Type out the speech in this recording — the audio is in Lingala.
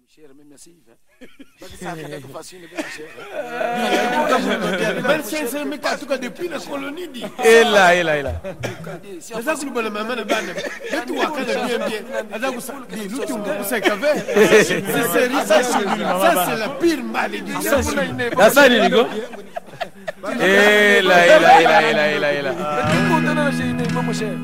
cher, mais merci. Ça fait facile, bien cher. 25 000 en tout cas depuis la colonie. Et là. C'est ça que nous voulons maintenant. Et toi, quand bien, nous tu sais qu'avec. Ça, c'est la pire malédiction. Ça, il est Et là.